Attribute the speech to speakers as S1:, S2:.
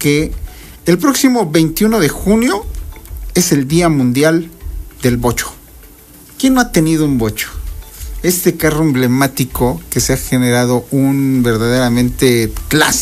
S1: que el próximo 21 de junio es el Día Mundial del Bocho. ¿Quién no ha tenido un bocho? Este carro emblemático que se ha generado un verdaderamente clásico